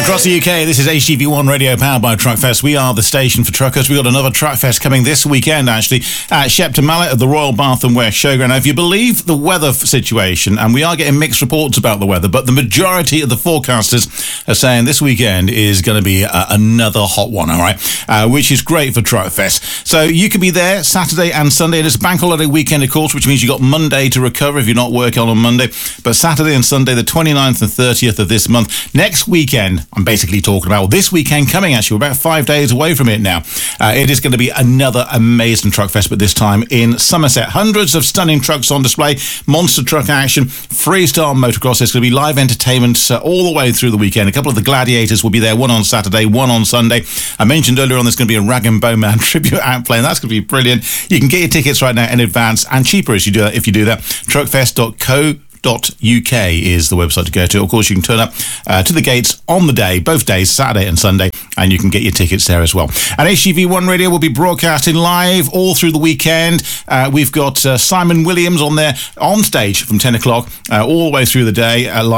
Across the UK, this is HGV1 Radio, powered by Truckfest. We are the station for truckers. We've got another Truckfest coming this weekend, actually, at Shepton Mallet at the Royal Bath and West Showground. Now, if you believe the weather situation, and we are getting mixed reports about the weather, but the majority of the forecasters are saying this weekend is going to be another hot one, all right, which is great for Truckfest. So you can be there Saturday and Sunday. It is a bank holiday weekend, of course, which means you've got Monday to recover if you're not working on Monday. But Saturday and Sunday, the 29th and 30th of this month. Next weekend, I'm basically talking about this weekend coming, actually. We're about 5 days away from it now. It is going to be another amazing Truckfest, but this time in Somerset. Hundreds of stunning trucks on display, monster truck action, freestyle motocross. There's going to be live entertainment all the way through the weekend. A couple of the gladiators will be there, one on Saturday, one on Sunday. I mentioned earlier on there's going to be a Rag and Bone Man tribute act playing. That's going to be brilliant. You can get your tickets right now in advance, and cheaper if you do that. Truckfest.co.uk is the website to go to. Of course, you can turn up to the gates on the day, both days, Saturday and Sunday, and you can get your tickets there as well. And HGV1 Radio will be broadcasting live all through the weekend. We've got Simon Williams on there on stage from 10 o'clock all the way through the day live.